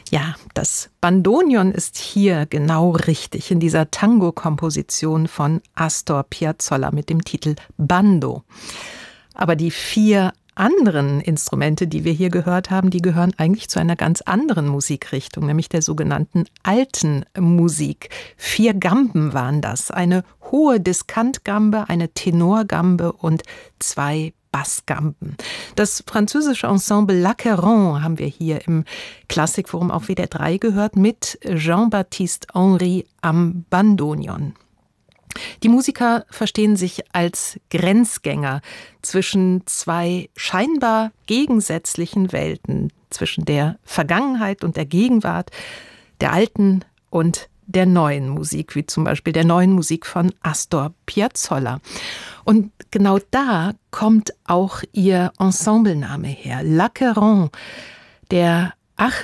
Ja, das Bandoneon ist hier genau richtig, in dieser Tango-Komposition von Astor Piazzolla mit dem Titel Bando. Aber die 4 anderen Instrumente, die wir hier gehört haben, die gehören eigentlich zu einer ganz anderen Musikrichtung, nämlich der sogenannten alten Musik. 4 Gamben waren das, eine hohe Diskantgambe, eine Tenorgambe und 2 Bassgamben. Das französische Ensemble L'Acqueyron haben wir hier im Klassikforum auf WDR 3 gehört mit Jean-Baptiste Henry am Bandoneon. Die Musiker verstehen sich als Grenzgänger zwischen 2 scheinbar gegensätzlichen Welten, zwischen der Vergangenheit und der Gegenwart, der alten und der neuen Musik, wie zum Beispiel der neuen Musik von Astor Piazzolla. Und genau da kommt auch ihr Ensemblename her, L'Acqueyron, der